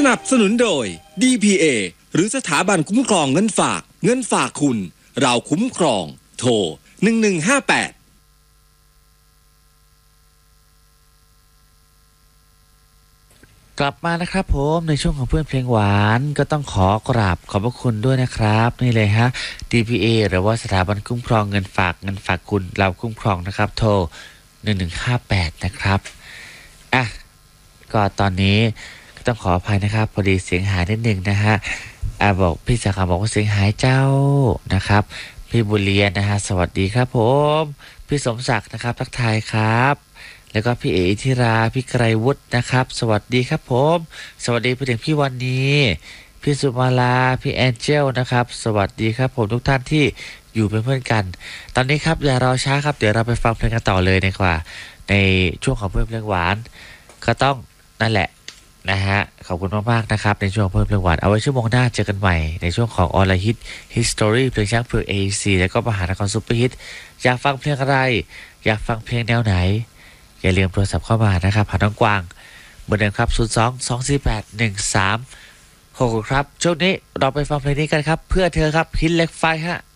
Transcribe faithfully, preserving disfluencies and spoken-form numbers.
นับสนุนโดย ดี พี เอ หรือสถาบันคุ้มครองเงินฝากเงินฝากคุณเราคุ้มครองโทรหนึ่งหนึ่งห้าแปดกลับมานะครับผมในช่วงของเพื่อนเพลงหวานก็ต้องขอกราบขอบพระคุณด้วยนะครับนี่เลยฮะ ดี พี เอ หรือว่าสถาบันคุ้มครองเงินฝากเงินฝากคุณเราคุ้มครองนะครับโทรหนึ่งหนึ่งห้าแปดนะครับอ่ะก็ตอนนี้ก็ต้องขออภัยนะครับพอดีเสียงหายนิดนึงนะฮะอ่ะบอกพี่สาขาบอกว่าเสียงหายเจ้านะครับพี่บุเรียนนะฮะสวัสดีครับผมพี่สมศักดิ์นะครับทักทายครับแล้วก็พี่เออิธิราพี่ไกรวุฒินะครับสวัสดีครับผมสวัสดีไปถึงพี่วันนี้พี่สุมาลาพี่แอนเจลนะครับสวัสดีครับผมทุกท่านที่อยู่เป็นเพื่อนกันตอนนี้ครับอย่ารอช้าครับเดี๋ยวเราไปฟังเพลงกันต่อเลยดีกว่าในช่วงของเพื่อนเพลงหวานก็ต้องนั่นแหละนะฮะขอบคุณมากๆนะครับในช่วงเพื่อนเพลงหวานเอาไว้ชั่วโมงหน้าเจอกันใหม่ในช่วงของออนไลน์ฮิตฮิสตอรี่เพลงช้างเผือก เอ ซี แล้วก็มหานครซุปเปอร์ฮิตอยากฟังเพลงอะไรอยากฟังเพลงแนวไหนอย่าลืมโทรศัพท์เข้ามานะครับผ่านน้องกวางเบอร์เดิมครับศูนย์ สอง สอง สี่ แปด หนึ่ง สาม หกครับช่วงนี้เราไปฟังเพลงนี้กันครับเพื่อเธอครับหินเหล็กไฟฮะ